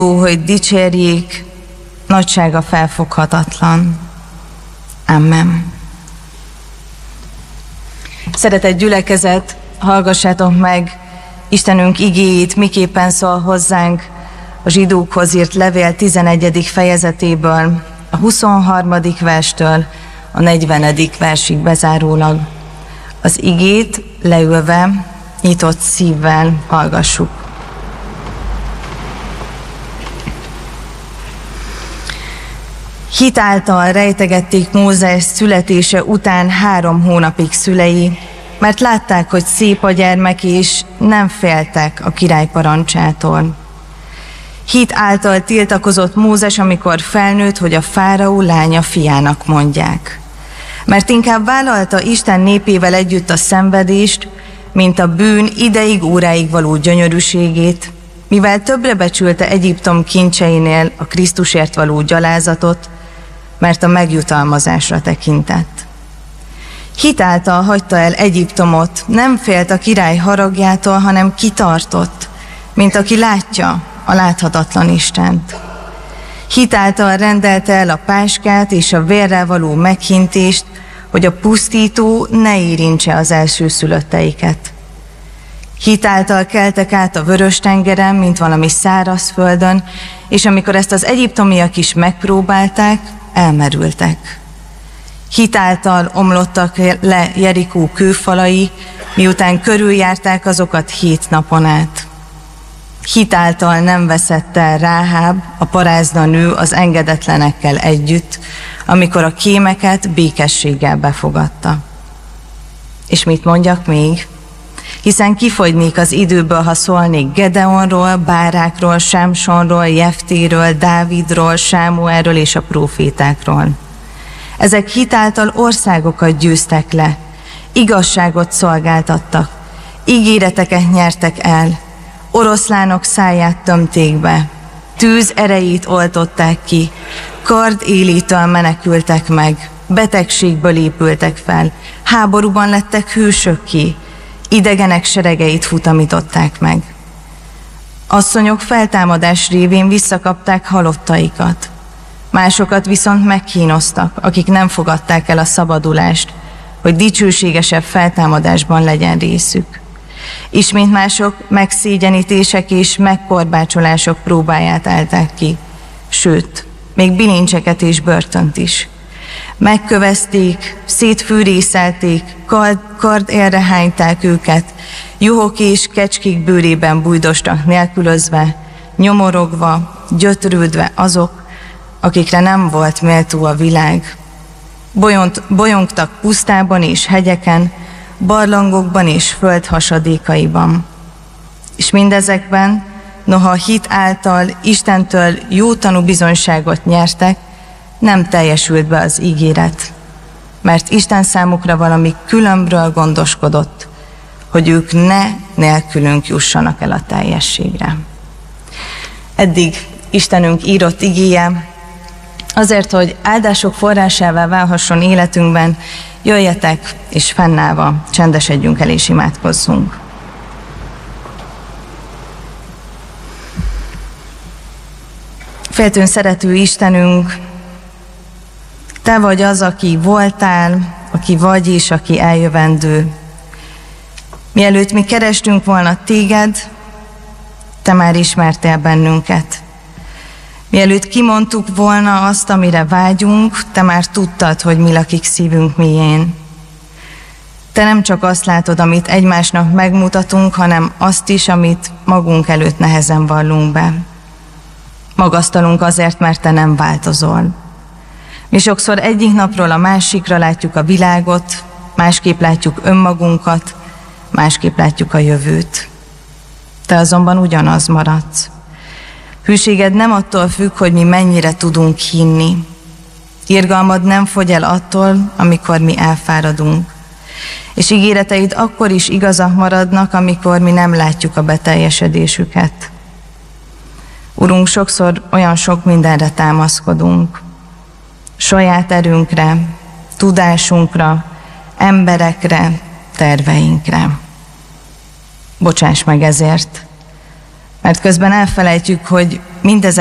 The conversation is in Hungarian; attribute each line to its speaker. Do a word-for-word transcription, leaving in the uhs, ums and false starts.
Speaker 1: hogy dicsérjék, nagysága felfoghatatlan. Amen. Szeretett gyülekezet, hallgassátok meg Istenünk igéjét, miképpen szól hozzánk a zsidókhoz írt levél tizenegyedik fejezetéből, a huszonharmadik verstől a negyvenedik versig bezárólag. Az igét leülve, nyitott szívvel hallgassuk. Hit által rejtegették Mózes születése után három hónapig szülei, mert látták, hogy szép a gyermek, és nem féltek a király parancsától. Hit által tiltakozott Mózes, amikor felnőtt, hogy a fáraó lánya fiának mondják. Mert inkább vállalta Isten népével együtt a szenvedést, mint a bűn ideig óráig való gyönyörűségét, mivel többre becsülte Egyiptom kincseinél a Krisztusért való gyalázatot, mert a megjutalmazásra tekintett. Hit által hagyta el Egyiptomot, nem félt a király haragjától, hanem kitartott, mint aki látja a láthatatlan Istent. Hit által rendelte el a páskát és a vérrel való meghintést, hogy a pusztító ne érintse az elsőszülötteiket. Hit által keltek át a Vörös-tengeren, mint valami szárazföldön, és amikor ezt az egyiptomiak is megpróbálták, elmerültek. Hit által omlottak le Jerikó kőfalai, miután körüljárták azokat hét napon át. Hit által nem veszett el Ráháb, a parázna nő az engedetlenekkel együtt, amikor a kémeket békességgel befogadta. És mit mondjak még? Hiszen kifogynék az időből, ha szólnék Gedeonról, Bárákról, Sámsonról, Jeftéről, Dávidról, Sámuelről és a prófétákról. Ezek hit által országokat győztek le, igazságot szolgáltattak, ígéreteket nyertek el, oroszlánok száját tömték be, tűz erejét oltották ki, kard élétől menekültek meg, betegségből épültek fel, háborúban lettek hősökké, idegenek seregeit futamították meg. Asszonyok feltámadás révén visszakapták halottaikat, másokat viszont megkínoztak, akik nem fogadták el a szabadulást, hogy dicsőségesebb feltámadásban legyen részük. Ismét mások megszégyenítések és megkorbácsolások próbáját állták ki, sőt, még bilincseket és börtönt is. Megkövezték, szétfűrészelték, kard, kard élre hányták őket, juhok és kecskék bőrében bújdostak nélkülözve, nyomorogva, gyötrődve azok, akikre nem volt méltó a világ. Bolyont, bolyongtak pusztában és hegyeken, barlangokban és föld hasadékaiban. És mindezekben, noha hit által Istentől jó tanúbizonyságot nyertek, nem teljesült be az ígéret, mert Isten számukra valami különbről gondoskodott, hogy ők ne nélkülünk jussanak el a teljességre. Eddig Istenünk írott igéje, azért, hogy áldások forrásává válhasson életünkben, jöjjetek és fennállva csendesedjünk el és imádkozzunk. Féltőn szerető Istenünk, Te vagy az, aki voltál, aki vagy és aki eljövendő. Mielőtt mi kerestünk volna Téged, Te már ismertél bennünket. Mielőtt kimondtuk volna azt, amire vágyunk, Te már tudtad, hogy mi lakik szívünk mélyén. Te nem csak azt látod, amit egymásnak megmutatunk, hanem azt is, amit magunk előtt nehezen vallunk be. Magasztalunk azért, mert Te nem változol. Mi sokszor egyik napról a másikra látjuk a világot, másképp látjuk önmagunkat, másképp látjuk a jövőt. Te azonban ugyanaz maradsz. Hűséged nem attól függ, hogy mi mennyire tudunk hinni. Irgalmad nem fogy el attól, amikor mi elfáradunk. És ígéreteid akkor is igazak maradnak, amikor mi nem látjuk a beteljesedésüket. Urunk, sokszor olyan sok mindenre támaszkodunk. Saját erőnkre, tudásunkra, emberekre, terveinkre. Bocsáss meg ezért, mert közben elfelejtjük, hogy mindez